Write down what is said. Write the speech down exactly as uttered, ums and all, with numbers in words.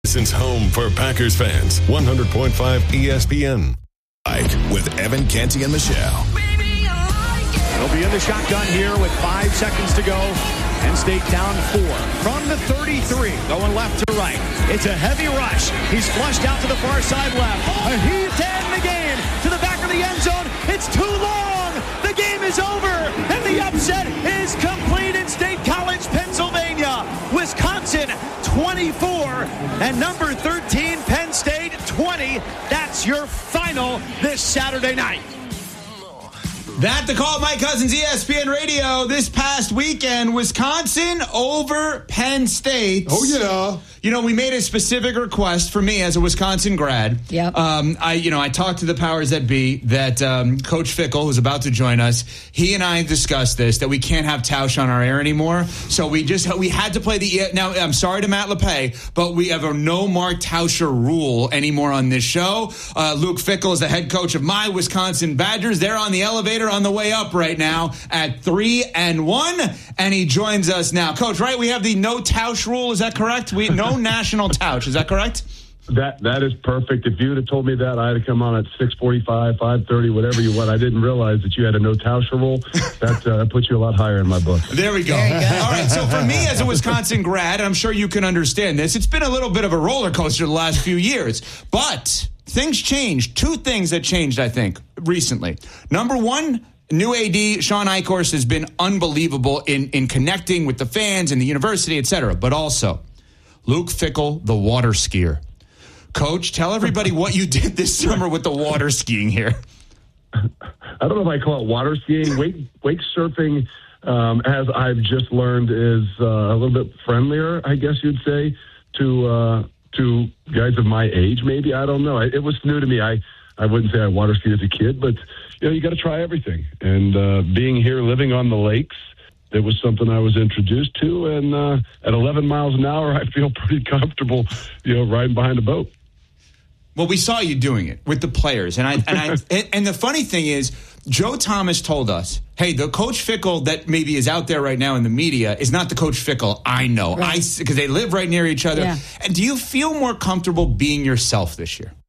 Since home for Packers fans, one hundred point five E S P N. Ike with Evan, Canty, and Michelle. They'll be in the shotgun here with five seconds to go. Penn State down four from the thirty-three, going left to right. It's a heavy rush. He's flushed out to the far side left. A heave to end the game to the back of the end zone. It's too long. The game is over, and the upset is complete in State College, Pennsylvania. Wisconsin twenty-four and number thirteen Penn State twenty. That's your final this Saturday night. That the call, Mike Cousins, E S P N Radio. This past weekend, Wisconsin over Penn State. Oh, yeah. You know, we made a specific request for me as a Wisconsin grad. Yep. Um, I, you know, I talked to the powers that be that um, Coach Fickell, who's about to join us, he and I discussed this, that we can't have Tausch on our air anymore. So we just, we had to play the, now I'm sorry to Matt LePay, but we have a no Mark Tauscher rule anymore on this show. Uh, Luke Fickell is the head coach of my Wisconsin Badgers. They're on the elevator on the way up right now at three and one, and he joins us now. Coach, right? We have the no Tausch rule. Is that correct? We no national Tausch. Is that correct? That that is perfect. If you would have told me that, I had to come on at six forty-five, five thirty, whatever you want. I didn't realize that you had a no Tauscher rule. That, uh, that puts you a lot higher in my book. There we go. There you go. All right, so for me as a Wisconsin grad, and I'm sure you can understand this, it's been a little bit of a roller coaster the last few years. But things changed. Two things that changed, I think, recently. Number one, new A D, Sean Eichhorst, has been unbelievable in, in connecting with the fans and the university, et cetera. But also, Luke Fickell, the water skier. Coach, tell everybody what you did this summer with the water skiing here. I don't know if I call it water skiing. Wake, wake surfing, um, as I've just learned, is uh, a little bit friendlier, I guess you'd say, to uh, to guys of my age, maybe. I don't know. It, it was new to me. I, I wouldn't say I water skied as a kid, but you know, you got to try everything. And uh, being here, living on the lakes, it was something I was introduced to. And uh, at eleven miles an hour, I feel pretty comfortable, you know, riding behind a boat. Well, we saw you doing it with the players, and I and I and, and the funny thing is, Joe Thomas told us, "Hey, the Coach Fickell that maybe is out there right now in the media is not the Coach Fickell I know, right. I because they live right near each other." Yeah. And do you feel more comfortable being yourself this year?